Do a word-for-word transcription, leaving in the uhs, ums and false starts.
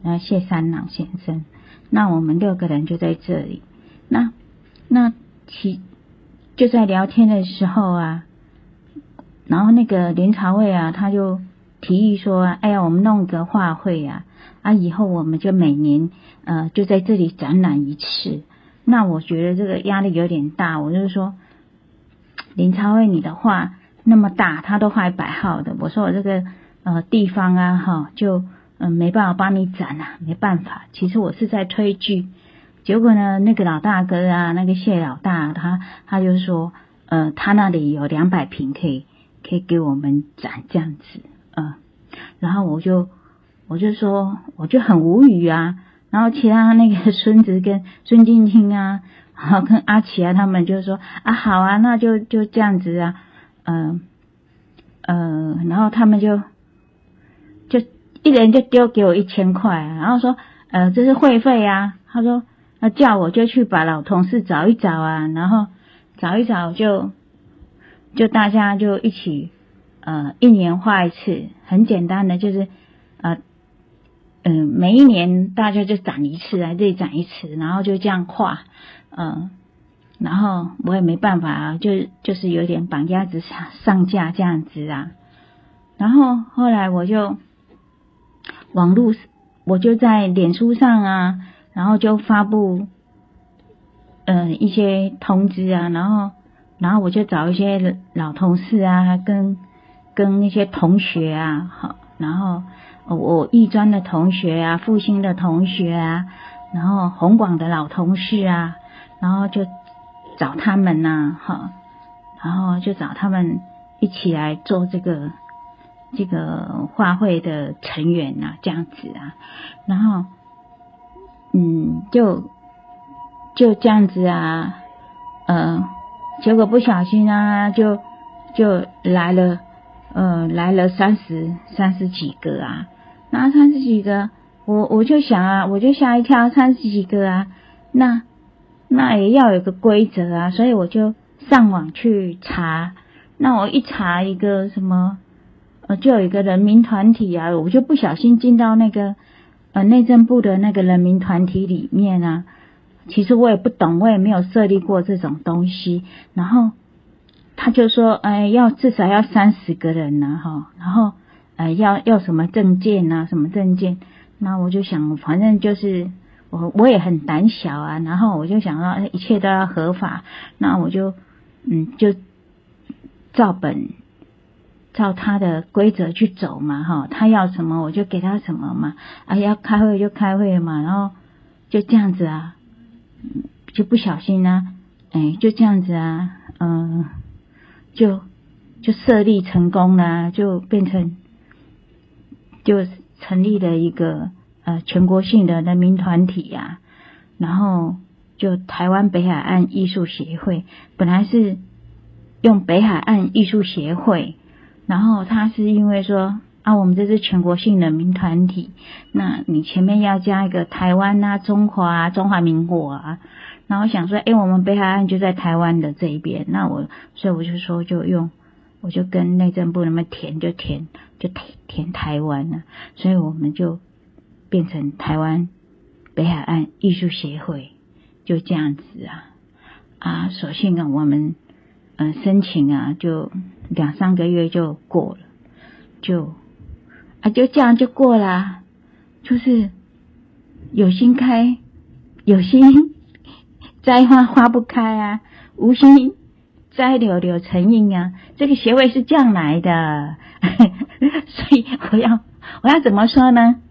那谢三郎先生，那我们六个人就在这里，那那其就在聊天的时候啊，然后那个林朝伟啊，他就提议说，哎呀，我们弄个画会啊，啊，以后我们就每年呃就在这里展览一次。那我觉得这个压力有点大，我就是说，林朝伟你的画那么大，他都画一百号的，我说我这个呃地方啊哈，就嗯、呃、没办法帮你展啊，没办法。其实我是在推剧，结果呢，那个老大哥啊，那个谢老大，他他就说，呃，他那里有两百平可以可以给我们展这样子，呃，然后我就我就说，我就很无语啊。然后其他那个孙子跟孙静清啊，然后跟阿奇啊，他们就说啊好啊，那就就这样子啊，嗯 呃, 呃，然后他们就就一人就丢给我一千块、啊，然后说呃这是会费啊，他说那叫我就去把老同事找一找啊，然后找一找就就大家就一起呃一年画一次，很简单的就是呃。嗯，每一年大家就展一次，来这里展一次，然后就这样画，嗯，然后我也没办法啊，就就是有点绑鸭子上上架这样子啊。然后后来我就网络，我就在脸书上啊，然后就发布呃一些通知啊，然后然后我就找一些老同事啊，跟跟那些同学啊，好，然后。我艺专的同学啊，复兴的同学啊，然后弘广的老同事啊，然后就找他们呐、啊，哈，然后就找他们一起来做这个这个画会的成员啊，这样子啊，然后嗯，就就这样子啊，呃，结果不小心啊，就就来了。呃，来了三十三十几个啊，那三十几个，我我就想啊，我就吓一跳，三十几个啊，那那也要有个规则啊，所以我就上网去查，那我一查一个什么，呃，就有一个人民团体啊，我就不小心进到那个呃内政部的那个人民团体里面啊，其实我也不懂，我也没有设立过这种东西，然后。他就说，哎，要至少要三十个人呢、啊，哈，然后，呃，要要什么证件啊，什么证件？那我就想，反正就是我我也很胆小啊，然后我就想到一切都要合法，那我就嗯就照本照他的规则去走嘛，哈，他要什么我就给他什么嘛，啊，要开会就开会嘛，然后就这样子啊，就不小心啊，哎，就这样子啊，嗯。就就设立成功了，就变成就成立了一个呃全国性的人民团体呀、啊，然后就台湾北海岸艺术协会，本来是用北海岸艺术协会，然后他是因为说啊我们这是全国性人民团体，那你前面要加一个台湾啊、中华啊、中华民国啊。然后想说，哎，我们北海岸就在台湾的这一边，那我，所以我就说，就用，我就跟内政部那么填，就填，就填填台湾了，所以我们就变成台湾北海岸艺术协会，就这样子啊，啊，所幸啊，我们呃申请啊，就两三个月就过了，就啊就这样就过了，就是有心开，有心。栽花花不开啊，无心栽柳柳成荫啊，这个协会是这样来的，所以我要我要怎么说呢？